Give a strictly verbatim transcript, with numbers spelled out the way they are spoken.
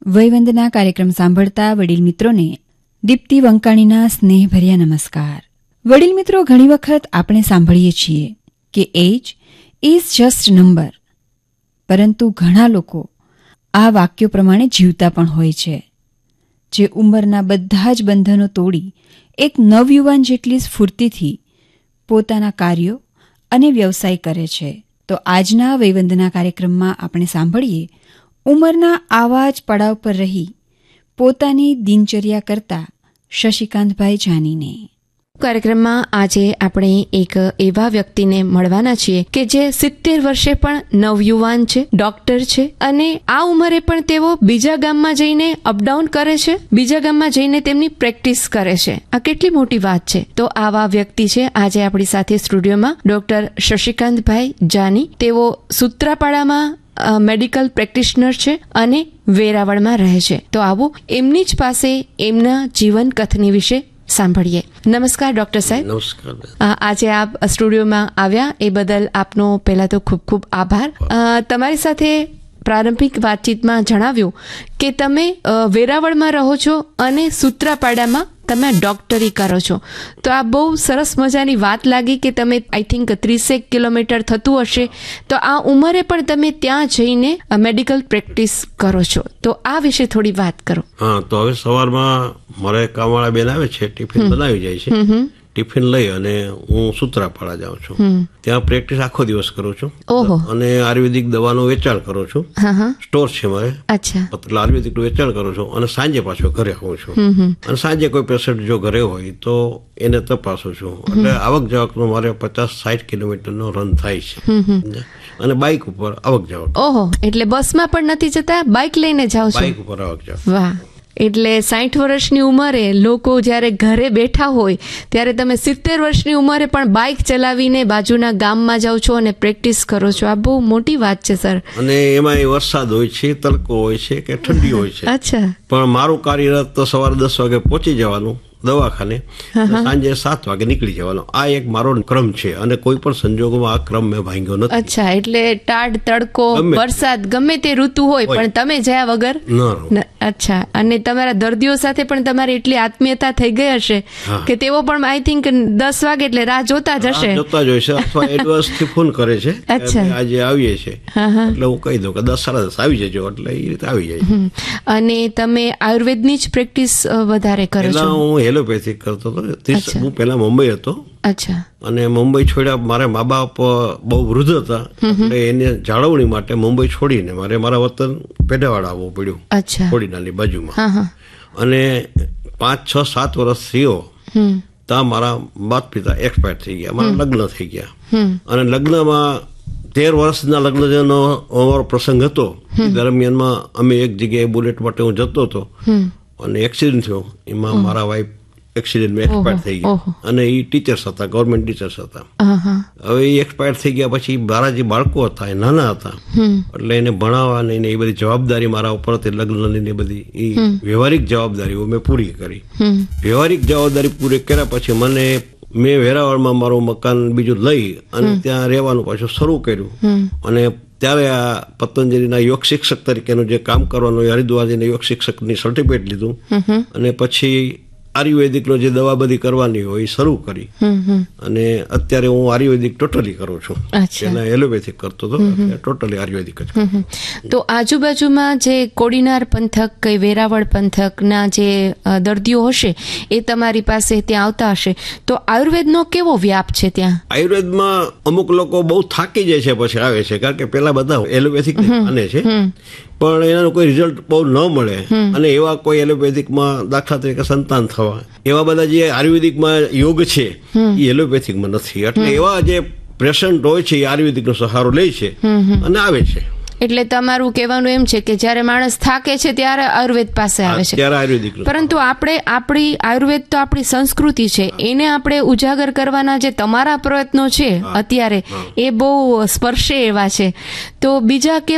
વયવંદના કાર્યક્રમ સાંભળતા વડીલ મિત્રોને દીપ્તિ વંકાણીના સ્નેહભર્યા નમસ્કાર. વડીલ મિત્રો, ઘણી વખત આપણે સાંભળીએ છીએ કે એજ ઇઝ જસ્ટ નંબર, પરંતુ ઘણા લોકો આ વાક્યો પ્રમાણે જીવતા પણ હોય છે, જે ઉંમરના બધા જ બંધનો તોડી એક નવયુવાન જેટલી સ્ફૂર્તિથી પોતાના કાર્યો અને વ્યવસાય કરે છે. તો આજના વયવંદના કાર્યક્રમમાં આપણે સાંભળીએ ઉંમરના આવા જ પડાવ પર રહી પોતાની દિનચર્યા કરતા શશિકાંતભાઈ જાનીને. કાર્યક્રમમાં આજે આપણે એક એવા વ્યક્તિને મળવાના છીએ કે જે સિત્તેર વર્ષે પણ નવયુવાન છે, ડોક્ટર છે, અને આ ઉંમરે પણ તેઓ બીજા ગામમાં જઈને અપડાઉન કરે છે, બીજા ગામમાં જઈને તેમની પ્રેક્ટિસ કરે છે. આ કેટલી મોટી વાત છે. તો આવા વ્યક્તિ છે આજે આપણી સાથે સ્ટુડિયોમાં ડોક્ટર શશિકાંતભાઈ જાની. તેઓ સૂત્રાપાડામાં મેડિકલ પ્રેક્ટિશનર છે અને વેરાવળમાં રહે છે. તો આવું એમની જ પાસે એમના જીવન કથની વિશે સાંભળીએ. નમસ્કાર ડોક્ટર સાહેબ. નમસ્કાર. આજે આપ સ્ટુડિયોમાં આવ્યા એ બદલ આપનો પહેલા તો ખૂબ ખૂબ આભાર. તમારી સાથે પ્રારંભિક વાતચીતમાં જણાવ્યું કે તમે વેરાવળમાં રહો છો અને સૂત્રાપાડામાં તમે ડોક્ટરી કરો છો. તો આ બહુ સરસ મજાની વાત લાગી કે તમે આઈ થિંક ત્રીસેક કિલોમીટર થતું હશે, તો આ ઉંમરે પણ તમે ત્યાં જઈને મેડિકલ પ્રેક્ટિસ કરો છો. તો આ વિશે થોડી વાત કરો. હા, તો હવે સવારમાં મારે કામવાળા બેન આવે છે, ટિફિન બનાવી જાય છે. ટિફિન લઈ અને હું સૂત્રાપાડા જાઉં છું. ત્યાં પ્રેક્ટિસ આખો દિવસ કરું છું. ઓહો. અને આયુર્વેદિક દવાનું વેચાણ કરું છું. સ્ટોર છે મારે. અચ્છા. એટલે આયુર્વેદિક નું વેચાણ કરું છું અને સાંજે પાછો ઘરે આવું છું. અને સાંજે કોઈ પેશન્ટ જો ઘરે હોય તો એને તપાસું છું. એટલે આવક જાવકનો મારે પચાસ સાઠ કિલોમીટર નો રન થાય છે. અને બાઇક ઉપર આવક જાવક. ઓહો, એટલે બસમાં પણ નથી જતા, બાઇક લઈને જાવ છો? બાઇક ઉપર આવક જાવક. વાહ. એટલે સાઠ વર્ષની ઉંમરે લોકો જયારે ઘરે બેઠા હોય ત્યારે તમે સિત્તેર વર્ષની ઉંમરે પણ બાઇક ચલાવીને બાજુના ગામમાં જાઓ છો અને પ્રેક્ટિસ કરો છો. આ બહુ મોટી વાત છે સર. અને એમાં વરસાદ હોય છે, તડકો હોય છે કે ઠંડી હોય છે. અચ્છા. પણ મારું કાર્યરત તો સવારે દસ વાગે પહોંચી જવાનું દવાખાને, સાંજે સાત વાગે નીકળી જવાનો. આ એક મારો ક્રમ છે અને કોઈ પણ સંજોગોમાં આ ક્રમ મેં ભાંગ્યો નથી. અચ્છા. એટલે ટાઢ, તડકો, વરસાદ, ગમે તે ઋતુ હોય પણ તમે જયા વગર ન. અચ્છા. અને તમારા દર્દીઓ સાથે પણ તમારી એટલી આત્મીયતા થઈ ગઈ હશે કે તેઓ પણ આઈ થિંક દસ વાગે એટલે રાહ જોતા જ હશે. જોતા જ હોય છે, અથવા એડવાન્સ થી ફોન કરે છે. આજે આવીએ છે એટલે હું કહી દઉં કે દસ સાડા દસ આવી જજો, એટલે એ રીતે આવી જાય. અને તમે આયુર્વેદની જ પ્રેક્ટિસ વધારે કરો છો? હું એલોપેથી કરતો હતો. હું પેલા મુંબઈ હતો. અચ્છા. અને મુંબઈ છોડ્યા, મારા મા બાપ બહુ વૃદ્ધ હતા એટલે એને જાળવણી માટે મુંબઈ છોડીને મારે મારા વતન પેઢાવાડ આવવું પડ્યું. અચ્છા. ખોડીનાની બાજુમાં. અને પાંચ છ સાત વર્ષ થયો ત્યાં મારા માતા પિતા એક્સપાયર થઈ ગયા. મારા લગ્ન થઈ ગયા અને લગ્નમાં તેર વર્ષના લગ્નનો અમારો પ્રસંગ હતો. દરમિયાનમાં અમે એક જગ્યાએ બુલેટ માટે હું જતો હતો અને એક્સિડન્ટ થયો. એમાં મારા વાઈફ એક્સિડન્ટમાં એક્સપાયર થઈ ગયા. અને એ ટીચર્સ હતા, ગવર્મેન્ટ ટીચર્સ હતા. હવે એ એક્સપાયર થઈ ગયા પછી મારા જે બાળકો હતા એ નાના હતા, એટલે એને ભણાવવાની ને એ બધી જવાબદારી મારા ઉપર હતી. લગ્નની ને બધી એ વ્યવહારિક જવાબદારીઓ મેં પૂરી કરી. વ્યવહારિક જવાબદારી પૂરી કર્યા પછી મને મેં વેરાવળમાં મારું મકાન બીજું લઈ અને ત્યાં રહેવાનું પાછું શરૂ કર્યું. અને ત્યારે આ પતંજલિના યોગ શિક્ષક તરીકેનું જે કામ કરવાનું, હરિદ્વારજીના યોગ શિક્ષકની સર્ટિફિકેટ લીધું અને પછી આયુર્વેદિકનો જે દવા બધી કરવાની હોય એ શરૂ કરી. અને અત્યારે હું આયુર્વેદિક ટોટલી કરું છું. એના એલોપેથિક કરતો હતો, ટોટલી આયુર્વેદિક જ. તો આજુબાજુમાં જે કોડીનાર પંથક કે વેરાવળ પંથકના જે દર્દીઓ હશે એ તમારી પાસે ત્યાં આવતા હશે, તો આયુર્વેદનો કેવો વ્યાપ છે ત્યાં? આયુર્વેદમાં અમુક લોકો બહુ થાકી જાય છે પછી આવે છે, કારણ કે પેલા બધા એલોપેથિક માને છે પણ એનાનું કોઈ રિઝલ્ટ બહુ ન મળે. અને એવા કોઈ એલોપેથિકમાં દાખલા તરીકે સંતાન થવા, એવા બધા જે આયુર્વેદિકમાં યોગ છે એ એલોપેથિકમાં નથી. એટલે એવા જે પેશન્ટ હોય છે એ આયુર્વેદિકનો સહારો લે છે અને આવે છે. એટલે તમારું કહેવાનું એમ છે કે જ્યારે માણસ થાકે છે ત્યારે આયુર્વેદ પાસે આવે છે. ત્યારે આયુર્વેદિક. પરંતુ આપણે આપણી આયુર્વેદ તો આપણી સંસ્કૃતિ છે, એને આપણે ઉજાગર કરવાના જે તમારા પ્રયત્નો છે અત્યારે એ બહુ સ્પર્શે એવા છે. તો બીજા કે